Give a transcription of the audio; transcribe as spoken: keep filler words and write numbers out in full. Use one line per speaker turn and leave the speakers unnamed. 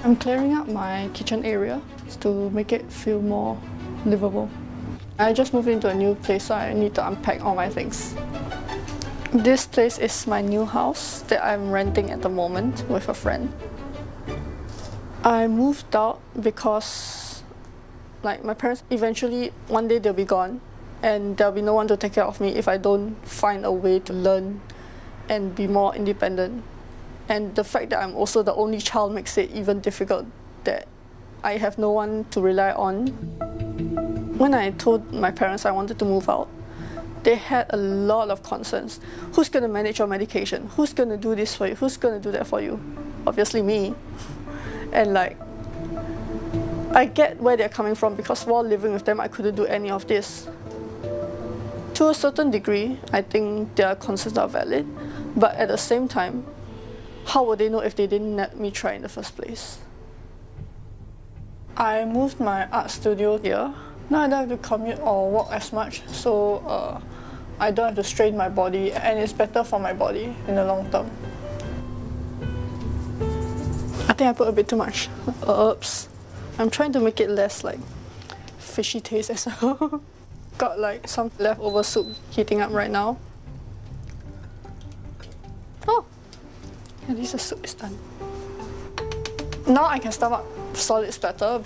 I'm clearing up my kitchen area to make it feel more livable. I just moved into a new place, so I need to unpack all my things. This place is my new house that I'm renting at the moment with a friend. I moved out because like my parents eventually one day they'll be gone and there'll be no one to take care of me if I don't find a way to learn and be more independent. And the fact that I'm also the only child makes it even difficult that I have no one to rely on. When I told my parents I wanted to move out, they had a lot of concerns. Who's going to manage your medication? Who's going to do this for you? Who's going to do that for you? Obviously me. And like, I get where they're coming from because while living with them, I couldn't do any of this. To a certain degree, I think their concerns are valid, but at the same time, how would they know if they didn't let me try in the first place? I moved my art studio here. Now I don't have to commute or walk as much, so uh, I don't have to strain my body, and it's better for my body in the long term. I think I put a bit too much herbs. I'm trying to make it less like fishy taste as well. Got like some leftover soup heating up right now. Oh, at least the soup is done. Now I can stomach solids better